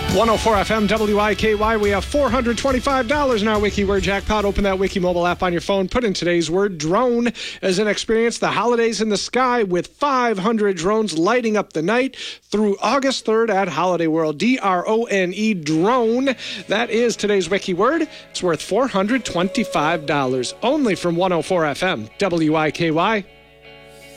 104 FM WIKY. We have $425 in our Wiki Word Jackpot. Open that Wiki mobile app on your phone. Put in today's word drone as an experience the holidays in the sky with 500 drones lighting up the night through August 3rd at Holiday World. DRONE, drone. That is today's Wiki Word. It's worth $425. Only from 104 FM WIKY.